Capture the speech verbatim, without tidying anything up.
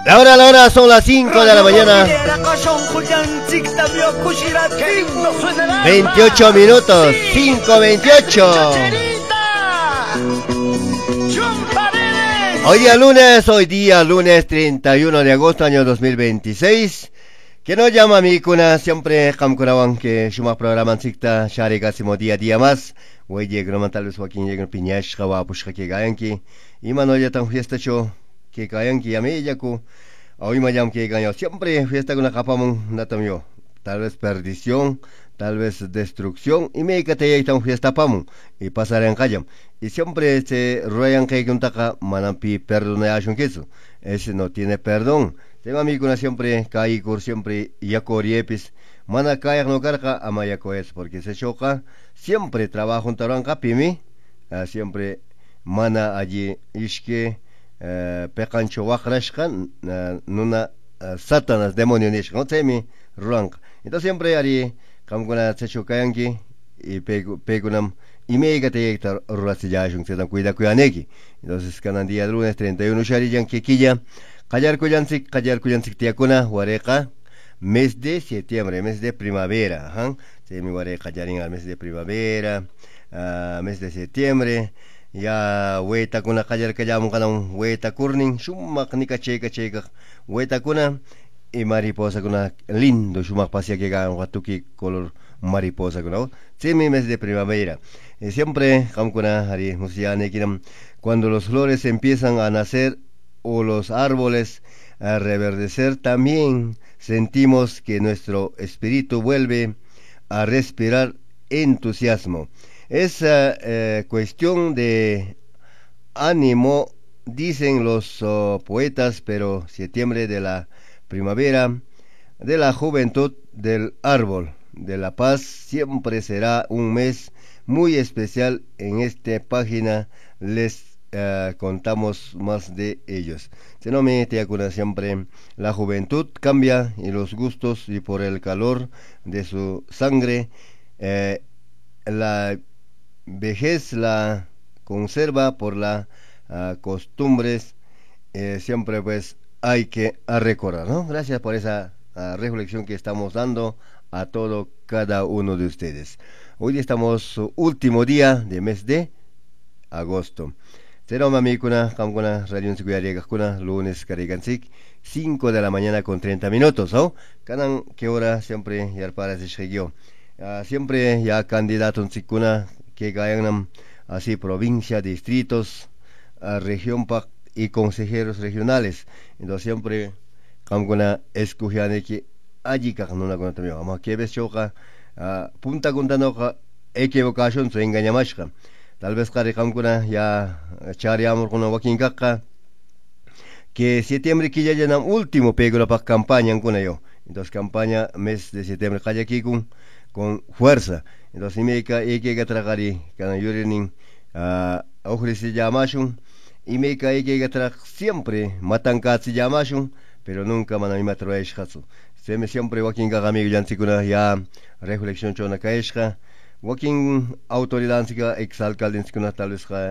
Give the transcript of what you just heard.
La hora, la hora, son las cinco de la mañana. veintiocho minutos, cinco veintiocho. Hoy día lunes, hoy día lunes treinta y uno de agosto, año dos mil veintiséis. Que nos llama a mi cuna, siempre Kamkurawan, que Shumak programan Sikta, Shari Kasimo día a día más. Hoy llega no tal vez Joaquín llega Piñash, Kawapushka que Gayanki. Y mano ya tan fiesta show, que Gayanki, a mí yaku. Hoy me llamo que ganó. Siempre fiesta con la capamon, natamio. Tal vez perdición, tal vez destrucción. Y me que tan fiesta pamon. Y pasar en callam. Y siempre se ruegan que un taca, manampi perdona a queso. Ese no tiene perdón. Tengo amigos siempre, Kaikur siempre, Yakoriepis, Mana Kayak no carga, Amayako es, porque se choca, siempre trabajo un taranca, Pimi, uh, siempre Mana allí, Ishke, uh, Pecancho Wakrashkan, uh, Nuna, uh, Satanas, demonio Nishkan, no temi, Ruank. Entonces siempre harí, Kamguna se chocayanki, y Pegunam, y me diga te hectar Rurasillashun, se dan cuida cuyaneki. Entonces, canan día lunes treinta y uno, Sharijan, Kikilla. Callar Cuyansik, Callar Cuyansik Tiacuna, Huareca, mes de septiembre, mes de primavera, ¿eh? Sí, mi Huareca Yarin al mes de primavera, uh, mes de septiembre, ya Hueta Kuna Callar Callam Canón, Hueta Kurning, Shumak Nika Checa Checa, Hueta Kuna, y mariposa Kuna, lindo Shumak Pasia que ganan Watuki color mariposa Kuna, sí, mi mes de primavera. Y siempre, Kamkuna, Hari, Musiane, cuando los flores empiezan a nacer, o los árboles a reverdecer, también sentimos que nuestro espíritu vuelve a respirar entusiasmo. Es uh, eh, cuestión de ánimo, dicen los uh, poetas, pero septiembre de la primavera, de la juventud del árbol, de la paz, siempre será un mes muy especial. En esta página les Uh, contamos más de ellos. Se no me te acuna siempre. La juventud cambia y los gustos, y por el calor de su sangre, eh, la vejez la conserva por las uh, costumbres. Eh, siempre pues hay que recordar, ¿no? Gracias por esa uh, reflexión que estamos dando a todo cada uno de ustedes. Hoy estamos uh, último día de mes de agosto. Cero mami kuna, kamkuna, radio Nsikuyaregas kuna, lunes Karigansik, cinco de la mañana con treinta minutos, ¿no? Canan, ¿qué hora? Siempre, ya para se uh, siempre ya candidato Nsikuna, que ganan así provincia, distritos, uh, región pac y consejeros regionales. Entonces siempre, kamkuna, escogiane que allí kaknuna kuna también. Vamos, que ves choca, punta kuntanoka, equivocación, se engañamashka. Tal vez Kari Kamkuna ya chariamos con Joaquín Kaka, que septiembre que ya llenan último pego para campaña con yo. Entonces campaña mes de septiembre que aquí con, con fuerza. Entonces me diga hay que tragar cada yurinin a ojos se llaman y me diga hay que tragar siempre matan casi llaman, pero nunca man a mí me atrae hatsu. Se me siempre Joaquín Kaka amigo ya ya reflexión chona caesca. Joaquín autoridad ex alcalde tal vez